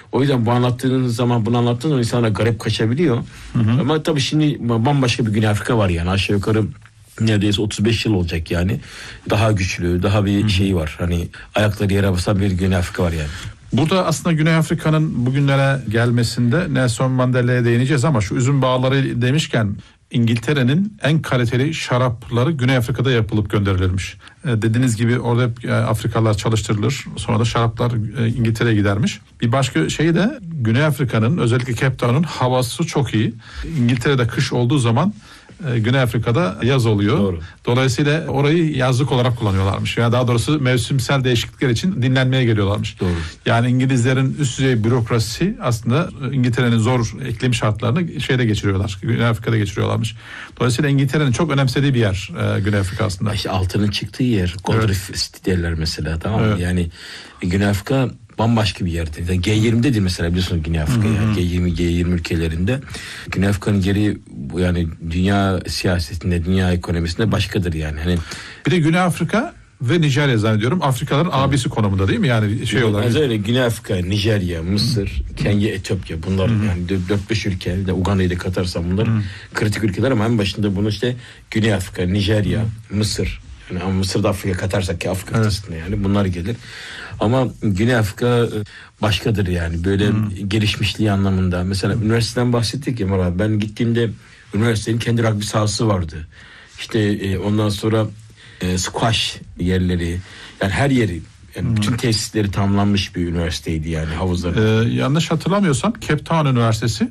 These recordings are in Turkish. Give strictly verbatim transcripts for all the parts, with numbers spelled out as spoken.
O yüzden bu anlattığınız zaman bunu anlattığınız zaman insana garip kaçabiliyor. Hı hı. Ama tabii şimdi bambaşka bir Güney Afrika var yani aşağı yukarı neredeyse otuz beş yıl olacak yani. Daha güçlü, daha bir hı. şey var. Hani ayakları yere basan bir Güney Afrika var yani. Burada aslında Güney Afrika'nın bugünlere gelmesinde Nelson Mandela'ya değineceğiz ama şu üzüm bağları demişken İngiltere'nin en kaliteli şarapları Güney Afrika'da yapılıp gönderilirmiş. E, dediğiniz gibi orada e, Afrikalılar çalıştırılır. Sonra da şaraplar e, İngiltere'ye gidermiş. Bir başka şey de Güney Afrika'nın özellikle Cape Town'un havası çok iyi. İngiltere'de kış olduğu zaman e, Güney Afrika'da yaz oluyor. Doğru. Dolayısıyla orayı yazlık olarak kullanıyorlarmış. Yani daha doğrusu mevsimsel değişiklikler için dinlenmeye geliyorlarmış. Doğru. Yani İngilizlerin üst düzey bürokrasi aslında İngiltere'nin zor iklim şartlarını şeyde geçiriyorlar. Güney Afrika'da geçiriyorlarmış. Dolayısıyla İngiltere'nin çok önemsediği bir yer e, Güney Afrika aslında. İşte altının çıktığı yer. Gold Reef City derler mesela, tamam mı? Evet. Yani Güney Afrika bambaşka bir yerde. G yirmi'dedir mesela, biliyorsunuz Güney Afrika. Yani G yirmi G yirmi ülkelerinde. Güney Afrika'nın geri yani dünya siyasetinde, dünya ekonomisinde başkadır yani. Hani bir de Güney Afrika ve Nijerya zannediyorum Afrikaların evet. abisi konumunda değil mi? Yani şey olarak. Yani öyle Güney Afrika, Nijerya, Mısır, Hı-hı. Kenya, Etiyopya, bunlar Hı-hı. yani dört beş ülke, de Uganda'yı da katarsam bunlar Hı-hı. kritik ülkeler ama en başında bunu işte Güney Afrika, Nijerya, Hı-hı. Mısır, yani ama Mısır'da Afrika katarsak ki Afrika kıtasında evet. yani bunlar gelir. Ama Güney Afrika başkadır yani böyle hmm. gelişmişliği anlamında. Mesela hmm. üniversiteden bahsettik ya Murat. Ben gittiğimde üniversitenin kendi rugby sahası vardı. İşte e, ondan sonra e, squash yerleri, yani her yeri, yani hmm. bütün tesisleri tamamlanmış bir üniversiteydi yani havuzları. Ee, yanlış hatırlamıyorsam Cape Town Üniversitesi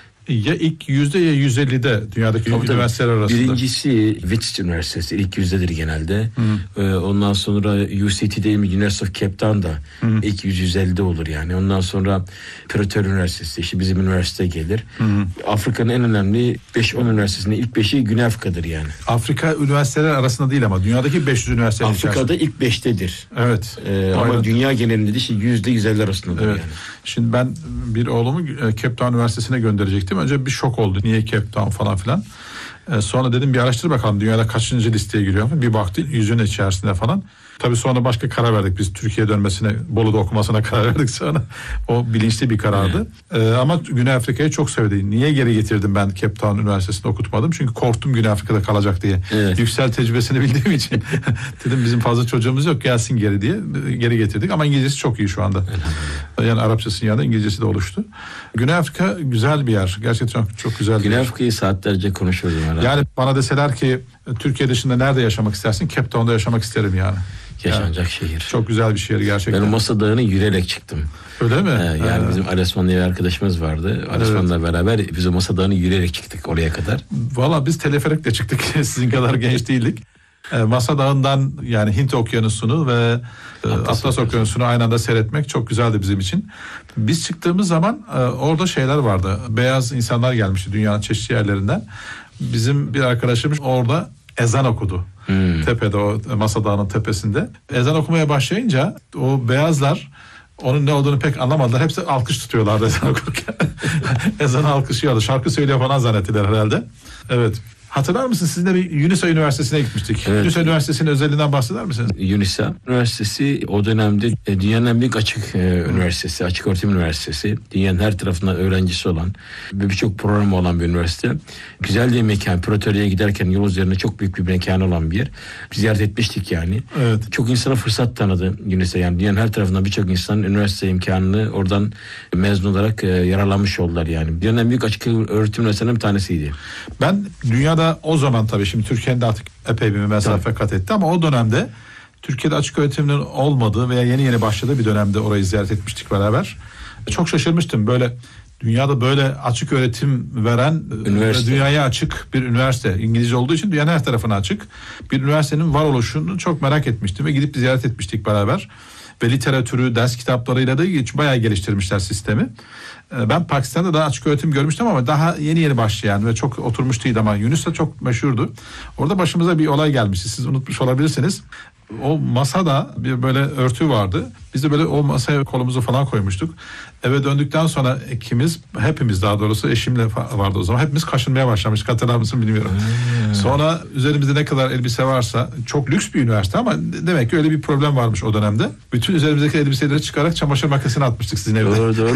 ya ilk yüzde ya yüz ellide dünyadaki tabii, üniversiteler arasında. Birincisi Wits Üniversitesi ilk yüzdedir genelde. Ee, ondan sonra U C T değil mi, University of Cape Town da Hı. ilk yüz yüz ellide olur yani. Ondan sonra Pretoria Üniversitesi, işte bizim üniversite gelir. Hı. Afrika'nın en önemli beş on üniversitesinin ilk beşi Güney Afrika'dır yani. Afrika üniversiteler arasında değil ama dünyadaki beş yüz üniversite. Afrika'da içerisinde. ilk beştedir. Evet. Ee, ama dünya genelinde de işte yüzde yüz elli arasındadır evet. yani. Şimdi ben bir oğlumu Cape Town Üniversitesi'ne gönderecektim. Önce bir şok oldu. Niye Cape Town falan filan. Ee, sonra dedim bir araştır bakalım dünyada kaçıncı listeye giriyor. Bir baktı yüzün içerisinde falan. Tabii sonra başka karar verdik. Biz Türkiye'ye dönmesine, Bolu'da okumasına karar verdik sonra. O bilinçli bir karardı. Ee, ama Güney Afrika'yı çok sevdi. Niye geri getirdim ben Cape Town Üniversitesi'nde okutmadım? Çünkü korktum Güney Afrika'da kalacak diye. Evet. Yüksel tecrübesini bildiğim için. Dedim bizim fazla çocuğumuz yok, gelsin geri diye. Geri getirdik ama İngilizcesi çok iyi şu anda. Yani Arapçasının yanında İngilizcesi de oluştu. Güney Afrika güzel bir yer. Gerçekten çok, çok güzel bir Güney yer. Güney Afrika'yı saatlerce konuşuyoruz. Herhalde. Yani bana deseler ki Türkiye dışında nerede yaşamak istersin? Cape Town'da yaşamak isterim yani. Yaşanacak yani, şehir. Çok güzel bir şehir gerçekten. Ben o Masa Dağı'nı yürüyerek çıktım. Öyle mi? Ee, yani evet. Bizim Ali Osman diye bir arkadaşımız vardı. Ali Osman'la evet. beraber biz o Masa Dağı'nı yürüyerek çıktık oraya kadar. Valla biz teleferikle çıktık. Sizin kadar genç değildik. Ee, Masa Dağı'ndan yani Hint Okyanusu'nu ve Atlas, Atlas Okyanusu'nu aynı anda seyretmek çok güzeldi bizim için. Biz çıktığımız zaman e, orada şeyler vardı. Beyaz insanlar gelmişti dünyanın çeşitli yerlerinden. Bizim bir arkadaşımız orada ezan okudu. Hmm. Tepede, o Masa Dağı'nın tepesinde. Ezan okumaya başlayınca o beyazlar onun ne olduğunu pek anlamadılar. Hepsi alkış tutuyorlardı ezan okurken. Ezanı alkışlıyordu. Şarkı söylüyor falan zannettiler herhalde. Evet. Hatırlar mısınız? Sizinle bir UNISA Üniversitesi'ne gitmiştik. Evet. UNISA Üniversitesi'nin özelliğinden bahseder misiniz? UNISA Üniversitesi o dönemde dünyanın en büyük açık e, üniversitesi, açık öğretim üniversitesi. Dünyanın her tarafından öğrencisi olan ve birçok programı olan bir üniversite. Güzel bir mekan. Pretoria'ya giderken yol üzerinde çok büyük bir mekan olan bir yer. Biz ziyaret etmiştik yani. Evet. Çok insana fırsat tanıdı UNISA. Yani dünyanın her tarafından birçok insanın üniversite imkanını oradan mezun olarak e, yararlanmış oldular yani. Dünyanın en büyük açık öğretim üniversitelerinden bir tanesiydi. Ben dünyada o zaman tabii şimdi Türkiye'de artık epey bir mesafe tabii. kat etti ama o dönemde Türkiye'de açık öğretiminin olmadığı veya yeni yeni başladığı bir dönemde orayı ziyaret etmiştik beraber. Çok şaşırmıştım böyle dünyada böyle açık öğretim veren üniversite. Dünyaya açık bir üniversite. İngilizce olduğu için dünyanın her tarafına açık bir üniversitenin var oluşunu çok merak etmiştim ve gidip ziyaret etmiştik beraber. Ve literatürü, ders kitaplarıyla da bayağı geliştirmişler sistemi. Ben Pakistan'da daha açık öğretim görmüştüm ama daha yeni yeni başlayan ve çok oturmuş değildi ama UNISA çok meşhurdu. Orada başımıza bir olay gelmişti. Siz unutmuş olabilirsiniz. O masada bir böyle örtü vardı. Biz de böyle o masaya kolumuzu falan koymuştuk. Eve döndükten sonra ikimiz, hepimiz daha doğrusu eşimle vardı o zaman. Hepimiz kaşınmaya başlamıştık. Hatırlar mısın bilmiyorum. Hmm. Sonra üzerimizde ne kadar elbise varsa, çok lüks bir üniversite ama demek ki öyle bir problem varmış o dönemde. Bütün üzerimizdeki elbiseleri çıkarak çamaşır makinesine atmıştık sizin evde. Doğru doğru.